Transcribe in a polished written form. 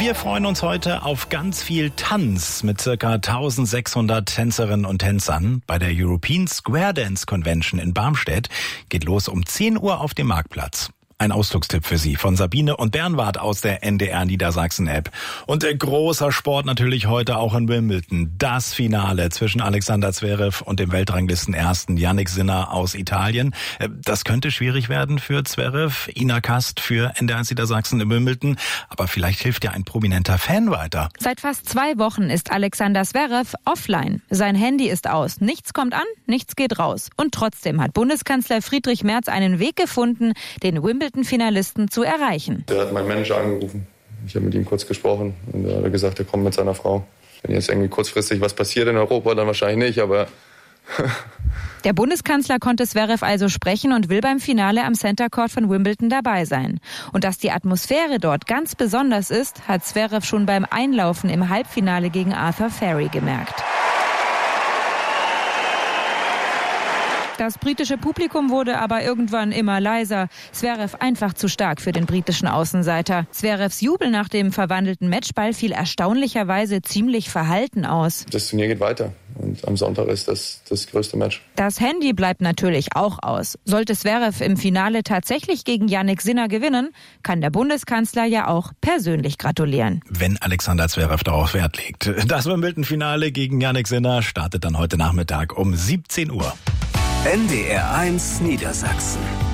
Wir freuen uns heute auf ganz viel Tanz mit ca. 1600 Tänzerinnen und Tänzern bei der European Square Dance Convention in Barmstedt. Geht los um 10 Uhr auf dem Marktplatz. Ein Ausflugstipp für Sie von Sabine und Bernward aus der NDR Niedersachsen App. Und großer Sport natürlich heute auch in Wimbledon. Das Finale zwischen Alexander Zverev und dem Weltranglistenersten Jannik Sinner aus Italien. Das könnte schwierig werden für Zverev. Ina Kast für NDR Niedersachsen in Wimbledon. Aber vielleicht hilft ja ein prominenter Fan weiter. Seit fast 2 Wochen ist Alexander Zverev offline. Sein Handy ist aus. Nichts kommt an, nichts geht raus. Und trotzdem hat Bundeskanzler Friedrich Merz einen Weg gefunden, den Wimbledon-Finalisten zu erreichen. Der hat meinen Manager angerufen. Ich habe mit ihm kurz gesprochen und er hat gesagt, er kommt mit seiner Frau. Wenn jetzt irgendwie kurzfristig was passiert in Europa, dann wahrscheinlich nicht, aber... Der Bundeskanzler konnte Zverev also sprechen und will beim Finale am Center Court von Wimbledon dabei sein. Und dass die Atmosphäre dort ganz besonders ist, hat Zverev schon beim Einlaufen im Halbfinale gegen Arthur Ferry gemerkt. Das britische Publikum wurde aber irgendwann immer leiser. Zverev einfach zu stark für den britischen Außenseiter. Zverevs Jubel nach dem verwandelten Matchball fiel erstaunlicherweise ziemlich verhalten aus. Das Turnier geht weiter und am Sonntag ist das größte Match. Das Handy bleibt natürlich auch aus. Sollte Zverev im Finale tatsächlich gegen Jannik Sinner gewinnen, kann der Bundeskanzler ja auch persönlich gratulieren. Wenn Alexander Zverev darauf Wert legt. Das Wimbledon-Finale gegen Jannik Sinner startet dann heute Nachmittag um 17 Uhr. NDR 1 Niedersachsen.